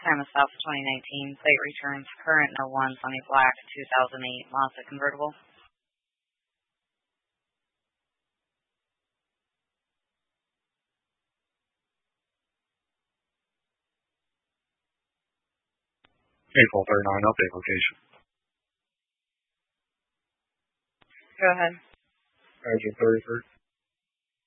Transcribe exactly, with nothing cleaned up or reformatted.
Time of South twenty nineteen. Plate returns current no one Sunny Black two thousand eight Mazda convertible. April thirty-nine update location. Go ahead. Azure thirty-three.